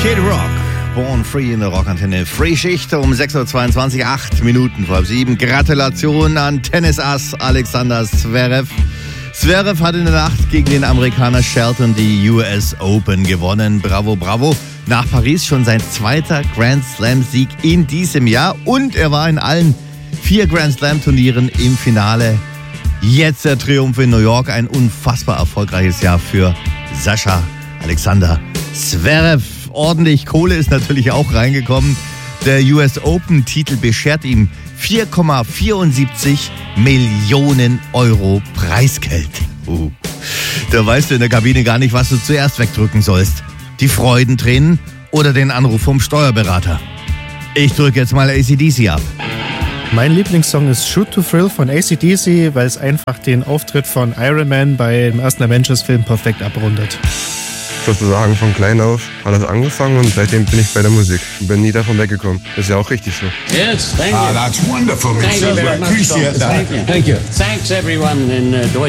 Kid Rock, Born Free in der Rockantenne. Free-Schicht um 6.22 Uhr, 8 Minuten vor 7. Gratulation an Tennisass Alexander Zverev. Zverev hat in der Nacht gegen den Amerikaner Shelton die US Open gewonnen. Bravo, bravo. Nach Paris schon sein zweiter Grand Slam-Sieg in diesem Jahr. Und er war in allen 4 Grand Slam-Turnieren im Finale. Jetzt der Triumph in New York. Ein unfassbar erfolgreiches Jahr für Sascha Alexander Zverev. Ordentlich Kohle ist natürlich auch reingekommen. Der US Open-Titel beschert ihm 4,74 Millionen Euro Preisgeld. Da weißt du in der Kabine gar nicht, was du zuerst wegdrücken sollst. Die Freudentränen oder den Anruf vom Steuerberater. Ich drücke jetzt mal AC/DC ab. Mein Lieblingssong ist Shoot to Thrill von AC/DC, weil es einfach den Auftritt von Iron Man beim ersten Avengers-Film perfekt abrundet. Sozusagen von klein auf hat das angefangen und seitdem bin ich bei der Musik und bin nie davon weggekommen. Ist ja auch richtig so. Yes, thank you. That's wonderful. Thank you very much. Appreciate that. Thank you. Thank you. Thanks everyone in Deutschland.